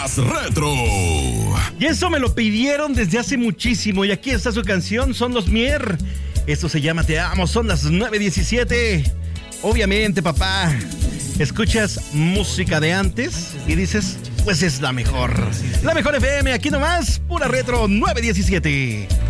más retro. Y eso me lo pidieron desde hace muchísimo. Y aquí está su canción, son los Mier. Esto se llama Te Amo, son las 9:17. Obviamente, papá, escuchas música de antes y dices, pues es la mejor. La mejor FM, aquí nomás, pura retro 9:17.